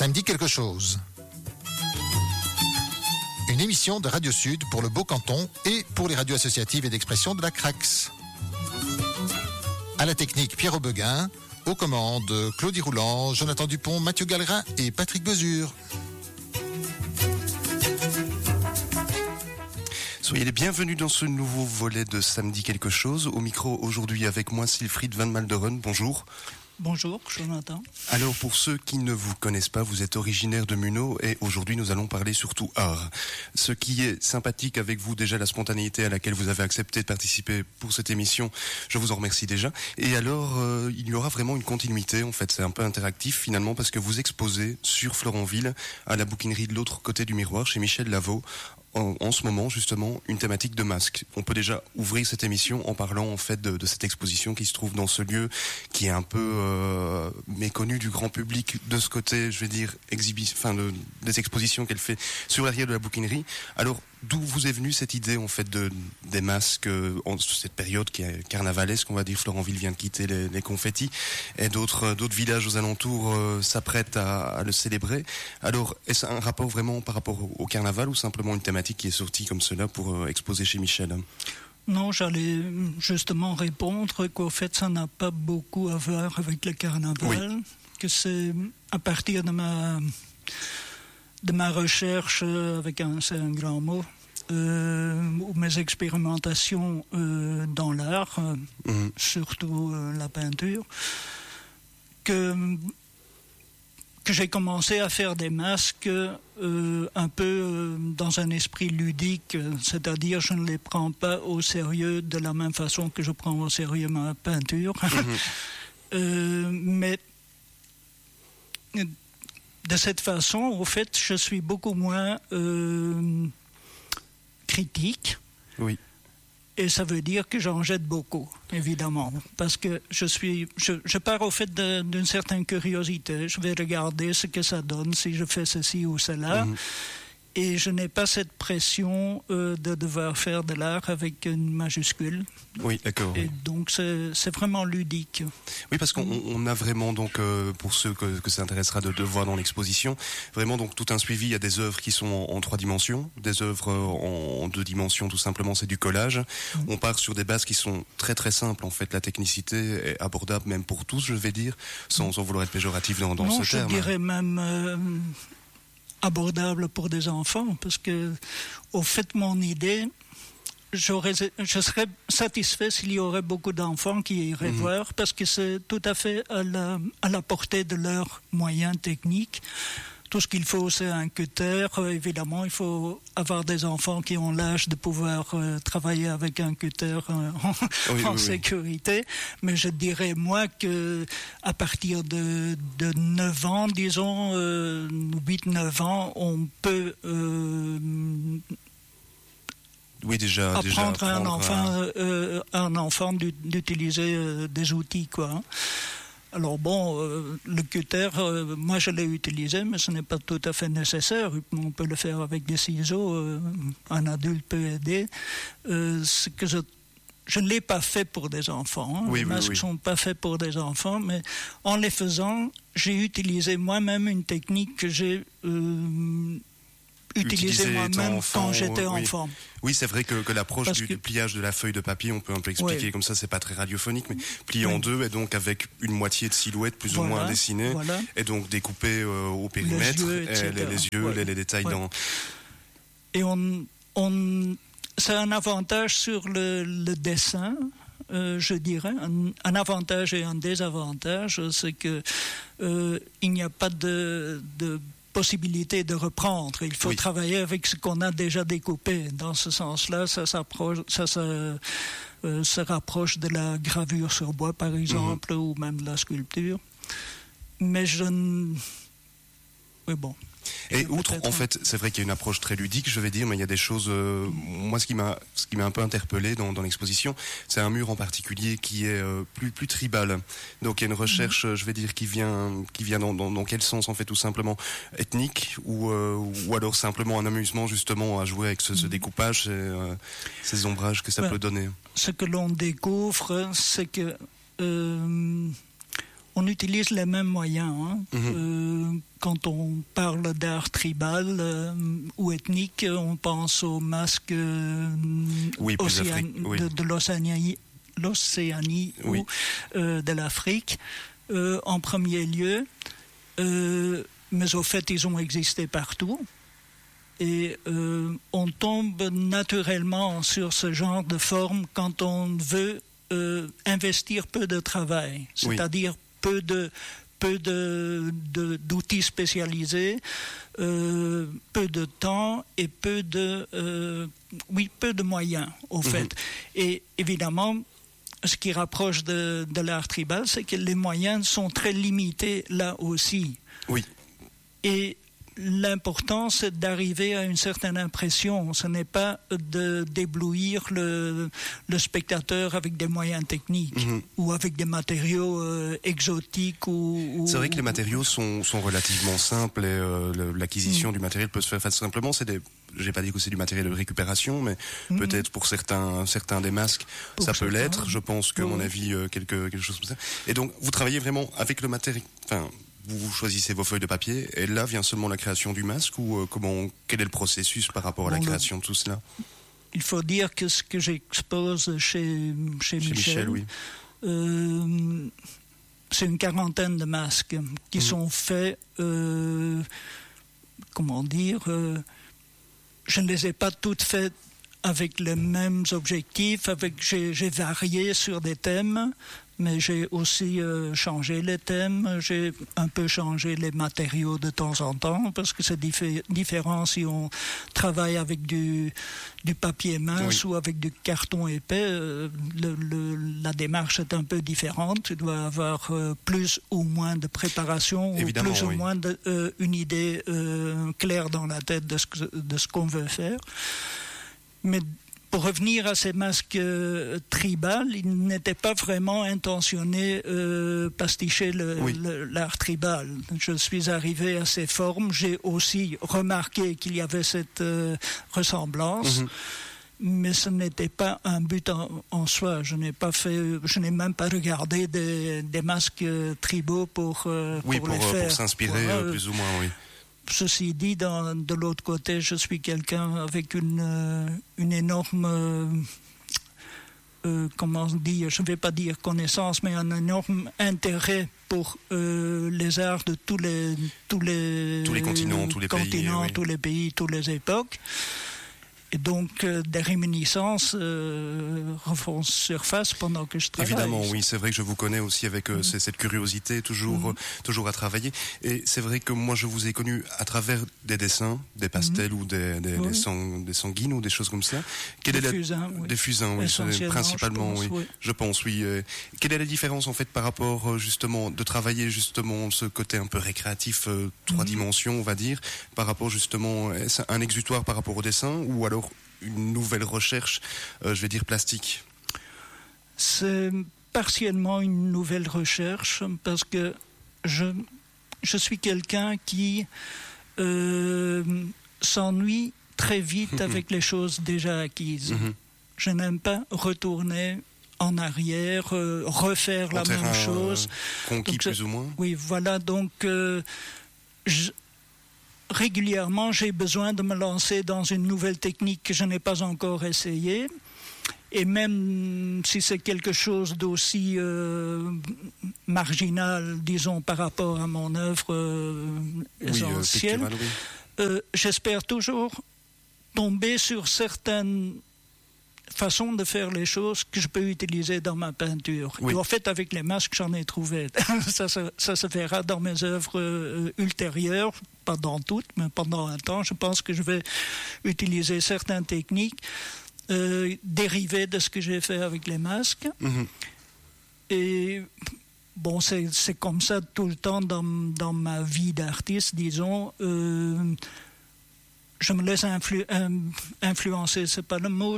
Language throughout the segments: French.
Ça me dit quelque chose. Une émission de Radio Sud pour le Beau Canton et pour les radios associatives et d'expression de la Crax. À la technique, Pierre Aubeguin. Aux commandes, Claudie Roulant, Jonathan Dupont, Mathieu Gallerin et Patrick Besure. Soyez les bienvenus dans ce nouveau volet de Samedi quelque chose. Au micro aujourd'hui avec moi Silfried Van Malderen. Bonjour. Bonjour, Jonathan. Alors pour ceux qui ne vous connaissent pas, vous êtes originaire de Munau et aujourd'hui nous allons parler surtout art. Ce qui est sympathique avec vous, déjà la spontanéité à laquelle vous avez accepté de participer pour cette émission, je vous en remercie déjà. Et alors il y aura vraiment une continuité, en fait c'est un peu interactif finalement parce que vous exposez sur Florenville à la bouquinerie de l'autre côté du miroir chez Michel Lavaux. En ce moment, justement, une thématique de masque. On peut déjà ouvrir cette émission en parlant, en fait, de cette exposition qui se trouve dans ce lieu qui est un peu méconnu du grand public de ce côté, je vais dire, des expositions qu'elle fait sur l'arrière de la bouquinerie. Alors, d'où vous est venue cette idée, en fait, des masques en cette période qui est carnavalesque, on va dire, Florenville vient de quitter les confettis, et d'autres villages aux alentours s'apprêtent à le célébrer. Alors, est-ce un rapport vraiment par rapport au carnaval ou simplement une thématique qui est sortie comme cela pour exposer chez Michel? Non, j'allais justement répondre qu'au fait, ça n'a pas beaucoup à voir avec le carnaval, oui. Que c'est à partir de ma recherche, c'est un grand mot, ou mes expérimentations dans l'art, surtout la peinture, que j'ai commencé à faire des masques un peu dans un esprit ludique, c'est-à-dire je ne les prends pas au sérieux de la même façon que je prends au sérieux ma peinture, mais de cette façon, au fait, je suis beaucoup moins critique. Oui. Et ça veut dire que j'en jette beaucoup, évidemment. Parce que je pars au fait d'une certaine curiosité. Je vais regarder ce que ça donne si je fais ceci ou cela. Et je n'ai pas cette pression de devoir faire de l'art avec une majuscule. Oui, d'accord. Et donc, c'est vraiment ludique. Oui, parce qu'on a vraiment, donc, pour ceux que ça intéressera de voir dans l'exposition, vraiment donc tout un suivi. Il y a des œuvres qui sont en 3 dimensions, des œuvres en 2 dimensions, tout simplement, c'est du collage. On part sur des bases qui sont très très simples, en fait. La technicité est abordable même pour tous, je vais dire, sans vouloir être péjoratif dans ce terme. Non, je dirais même abordable pour des enfants, parce que, au fait, mon idée, je serais satisfait s'il y aurait beaucoup d'enfants qui iraient voir, parce que c'est tout à fait à la portée de leurs moyens techniques. Tout ce qu'il faut, c'est un cutter. Évidemment, il faut avoir des enfants qui ont l'âge de pouvoir travailler avec un cutter en sécurité. Mais je dirais, moi, que à partir de 9 ans, disons, 8-9 ans, on peut apprendre à un enfant d'utiliser des outils, quoi. Alors bon, le cutter, moi je l'ai utilisé, mais ce n'est pas tout à fait nécessaire. On peut le faire avec des ciseaux, un adulte peut aider. Ce que je ne l'ai pas fait pour des enfants. Les masques ne sont pas faits pour des enfants, mais en les faisant, j'ai utilisé moi-même une technique que j'ai utilisé moi-même quand j'étais enfant. Oui, c'est vrai que l'approche du pliage de la feuille de papier, on peut un peu expliquer comme ça, c'est pas très radiophonique, mais plié en deux et donc avec une moitié de silhouette plus ou moins dessinée, et donc découpée au périmètre, les détails dans... Et c'est un avantage sur le dessin, je dirais, un avantage et un désavantage, c'est que il n'y a pas de possibilité de reprendre. Il faut travailler avec ce qu'on a déjà découpé. Dans ce sens-là, ça se rapproche de la gravure sur bois, par exemple, ou même de la sculpture. Mais oui, bon. Et outre, en fait, c'est vrai qu'il y a une approche très ludique, je vais dire, mais il y a des choses... moi, ce qui m'a un peu interpellé dans l'exposition, c'est un mur en particulier qui est plus tribal. Donc, il y a une recherche, je vais dire, qui vient dans quel sens, en fait, tout simplement ethnique, ou alors simplement un amusement, justement, à jouer avec ce découpage, ces ombrages que ça peut donner. Ce que l'on découvre, c'est que... on utilise les mêmes moyens. Quand on parle d'art tribal ou ethnique, on pense aux masques de l'Océanie ou de l'Afrique en premier lieu. Mais au fait, ils ont existé partout. Et on tombe naturellement sur ce genre de forme quand on veut investir peu de travail, c'est-à-dire peu d'outils spécialisés, peu de temps et peu de moyens, au fait. Et évidemment, ce qui rapproche de l'art tribal, c'est que les moyens sont très limités là aussi. Oui. Et l'important, c'est d'arriver à une certaine impression. Ce n'est pas de d'éblouir le spectateur avec des moyens techniques ou avec des matériaux exotiques. C'est vrai que les matériaux sont relativement simples et l'acquisition du matériel peut se faire simplement. Je n'ai pas dit que c'est du matériel de récupération, mais peut-être pour certains des masques, ça peut l'être. Je pense que, à mon avis, quelque chose comme ça. Et donc, vous travaillez vraiment avec le matériel... Vous choisissez vos feuilles de papier et là vient seulement la création du masque ou quel est le processus par rapport à la création de tout cela? Il faut dire que ce que j'expose chez Michel, oui. C'est une quarantaine de masques qui sont faits, je ne les ai pas toutes faites avec les mêmes objectifs, j'ai varié sur des thèmes, mais j'ai aussi changé les thèmes, j'ai un peu changé les matériaux de temps en temps, parce que c'est différent si on travaille avec du papier mince ou avec du carton épais. La démarche est un peu différente. Tu dois avoir plus ou moins de préparation, évidemment, ou plus ou moins une idée claire dans la tête de ce qu'on veut faire. Mais pour revenir à ces masques tribales, ils n'étaient pas vraiment intentionnés pasticher l'art tribal. Je suis arrivé à ces formes, j'ai aussi remarqué qu'il y avait cette ressemblance, mais ce n'était pas un but en soi. Je n'ai même pas regardé des masques tribaux pour les faire. Pour s'inspirer plus ou moins, oui. Ceci dit, de l'autre côté, je suis quelqu'un avec une énorme, comment dire, je ne vais pas dire connaissance, mais un énorme intérêt pour les arts de tous les continents, tous les pays, tous les pays, toutes les époques. Et donc, des réminiscences refont surface pendant que je travaille. Évidemment, oui, c'est vrai que je vous connais aussi avec cette curiosité toujours à travailler. Et c'est vrai que moi, je vous ai connu à travers des dessins, des pastels ou des sanguines ou des choses comme ça. Des fusains, oui, principalement, je pense, oui. Quelle est la différence, en fait, par rapport, justement, de travailler, justement, ce côté un peu récréatif, 3 dimensions, on va dire, par rapport, justement, un exutoire par rapport au dessin, ou alors une nouvelle recherche, je vais dire plastique? C'est partiellement une nouvelle recherche parce que je suis quelqu'un qui s'ennuie très vite avec les choses déjà acquises. Je n'aime pas retourner en arrière, refaire la même chose. Conquis plus ou moins. Oui, voilà, donc régulièrement, j'ai besoin de me lancer dans une nouvelle technique que je n'ai pas encore essayée. Et même si c'est quelque chose d'aussi marginal, disons, par rapport à mon œuvre essentielle, j'espère toujours tomber sur certaines façon de faire les choses que je peux utiliser dans ma peinture. Et en fait, avec les masques, j'en ai trouvé. Ça se verra dans mes œuvres ultérieures, pas dans toutes, mais pendant un temps. Je pense que je vais utiliser certaines techniques dérivées de ce que j'ai fait avec les masques. Et bon, c'est comme ça tout le temps dans ma vie d'artiste, disons. Je me laisse influencer, c'est pas le mot,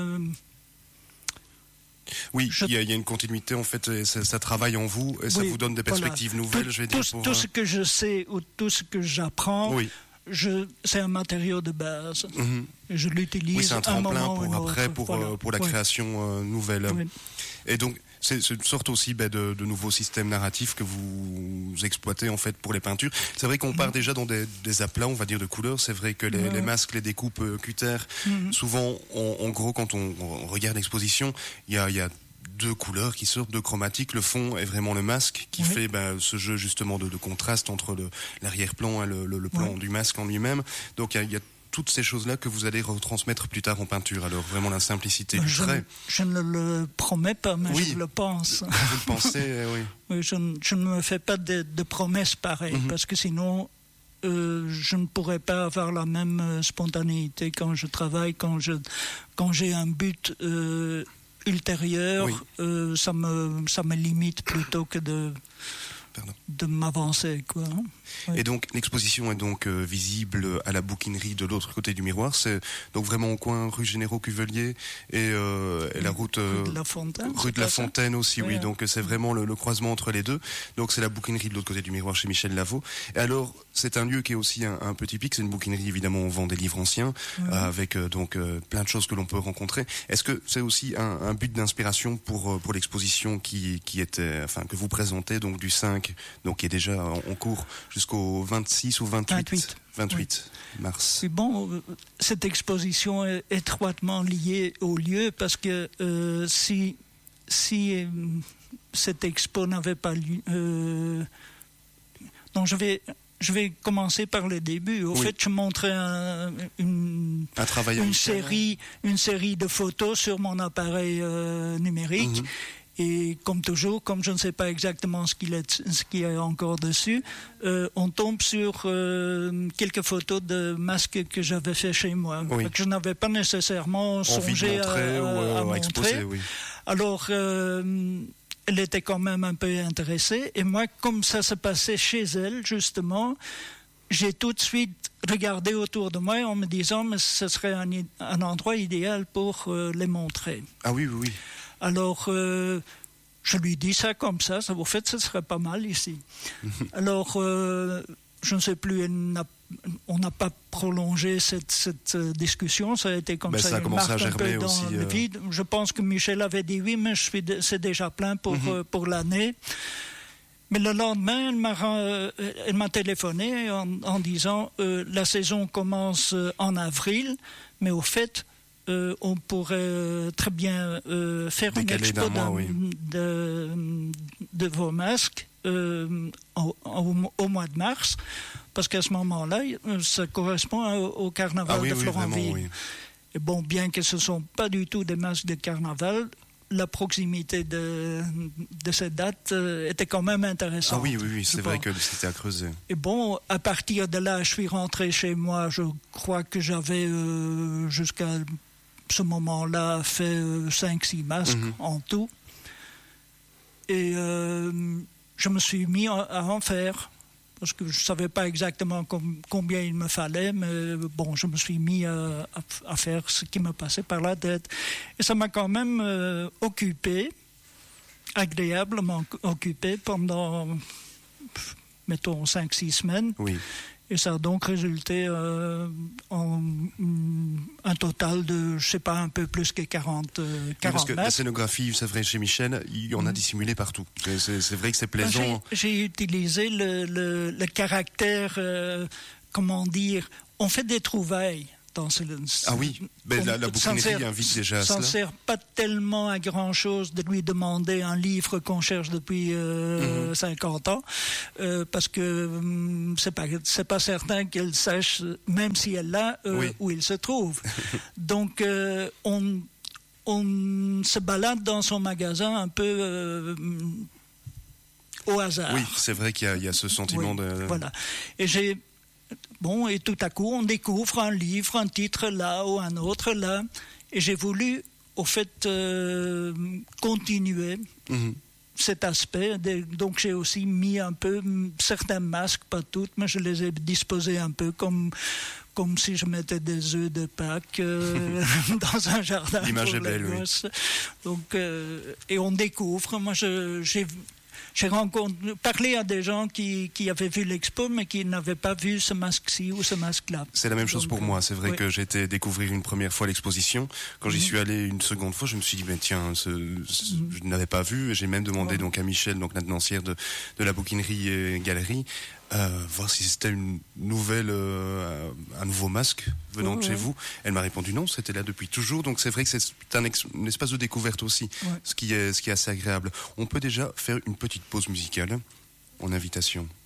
Oui, il y a une continuité, en fait, et ça travaille en vous, et ça vous donne des perspectives nouvelles, je vais dire. Tout ce que je sais, ou tout ce que j'apprends, c'est un matériau de base. Et je l'utilise c'est un tremplin pour la création nouvelle. Et donc, c'est une sorte aussi de nouveaux systèmes narratifs que vous exploitez en fait pour les peintures. C'est vrai qu'on part déjà dans des aplats, on va dire, de couleurs. C'est vrai que les masques, les découpes cutter, souvent, en gros, quand on regarde l'exposition, il y a deux couleurs qui sortent, deux chromatiques. Le fond est vraiment le masque qui fait ce jeu justement de contraste entre l'arrière-plan et le plan du masque en lui-même. Donc il y a toutes ces choses-là que vous allez retransmettre plus tard en peinture. Alors vraiment la simplicité du trait. Je ne le promets pas, mais je le pense. Vous le pensez, oui. Oui, je ne me fais pas de promesses pareilles, parce que sinon je ne pourrais pas avoir la même spontanéité quand je travaille, quand j'ai un but ultérieur, ça me limite plutôt que de m'avancer, quoi. Et donc l'exposition est donc visible à la bouquinerie de l'autre côté du miroir. C'est donc vraiment au coin rue Généraux Cuvelier et la route rue de la Fontaine. Rue de la Fontaine aussi, oui. Donc c'est vraiment le croisement entre les deux. Donc c'est la bouquinerie de l'autre côté du miroir chez Michel Lavaux. Et alors c'est un lieu qui est aussi un peu typique. C'est une bouquinerie, évidemment, on vend des livres anciens avec donc plein de choses que l'on peut rencontrer. Est-ce que c'est aussi un but d'inspiration pour l'exposition qui était, enfin, que vous présentez donc du 5, donc qui est déjà en cours jusqu'au 26 ou 28 mars. Et bon, cette exposition est étroitement liée au lieu parce que si cette expo n'avait pas lieu, donc je vais commencer par le début. Au fait, je montrais une série de photos sur mon appareil numérique. Et comme toujours, comme je ne sais pas exactement ce qu'il y a encore dessus, on tombe sur quelques photos de masques que j'avais fait chez moi, que je n'avais pas nécessairement songé à montrer. Exposer, Alors, elle était quand même un peu intéressée. Et moi, comme ça se passait chez elle, justement, j'ai tout de suite regardé autour de moi en me disant mais ce serait un endroit idéal pour les montrer. Ah oui. Alors, je lui dis ça comme ça, au fait, ce serait pas mal ici. Alors, je ne sais plus, on n'a pas prolongé cette discussion, ça a été comme ça. Ça a commencé à germer dans aussi. Le vide. Je pense que Michel avait dit oui, mais c'est déjà plein pour l'année. Mais le lendemain, elle m'a téléphoné en disant la saison commence en avril, mais au fait, on pourrait très bien faire une expo de vos masques au mois de mars, parce qu'à ce moment-là, ça correspond au carnaval de Florentville. Et bon, bien que ce ne sont pas du tout des masques de carnaval, la proximité de cette date était quand même intéressante. Ah oui, c'est vrai que c'était à creuser. Et bon, à partir de là, je suis rentré chez moi. Je crois que j'avais jusqu'à ce moment-là fait 5-6 masques en tout. Et je me suis mis à en faire. Parce que je ne savais pas exactement combien il me fallait, mais bon, je me suis mis à faire ce qui me passait par la tête. Et ça m'a quand même occupé, agréablement occupé pendant, mettons, 5-6 semaines. Oui. Et ça a donc résulté en un total de, je ne sais pas, un peu plus que 40 parce que masques. La scénographie, c'est vrai, chez Michel, il y en a dissimulé partout. C'est vrai que c'est plaisant. J'ai utilisé le caractère, comment dire, on fait des trouvailles. Ah oui, la bouquinerie invite déjà à cela. Ça ne sert pas tellement à grand-chose de lui demander un livre qu'on cherche depuis 50 ans, parce que c'est pas certain qu'elle sache, même si elle l'a, où il se trouve. Donc, on se balade dans son magasin un peu au hasard. Oui, c'est vrai qu'il y a ce sentiment de... Voilà. Et et tout à coup, on découvre un livre, un titre là ou un autre là. Et j'ai voulu, au fait, continuer cet aspect. Donc, j'ai aussi mis un peu certains masques, pas toutes, mais je les ai disposés un peu comme si je mettais des œufs de Pâques dans un jardin. L'image est belle, oui. Donc, et on découvre. Moi, j'ai parlé à des gens qui avaient vu l'expo, mais qui n'avaient pas vu ce masque-ci ou ce masque-là. C'est la même chose pour moi. C'est vrai que j'ai été découvrir une première fois l'exposition. Quand j'y suis allé une seconde fois, je me suis dit, mais tiens, je n'avais pas vu. J'ai même demandé donc à Michel, donc l'intenancière de la bouquinerie et galerie, voir si c'était une nouvelle, un nouveau masque venant de chez vous. Elle m'a répondu non, c'était là depuis toujours. Donc c'est vrai que c'est un espace de découverte aussi, ce qui est assez agréable. On peut déjà faire une petite pause musicale en invitation.